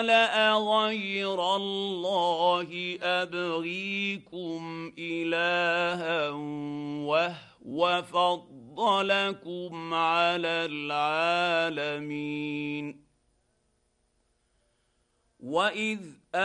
قال أغير الله أبغيكم إلها وهو فضلكم على العالمين. وإذ